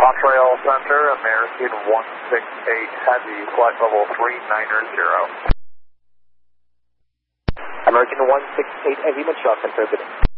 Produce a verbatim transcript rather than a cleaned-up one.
Montreal Center, American one six eight Heavy, flight level three niner zero. American one six eight Heavy, Montreal Center, good.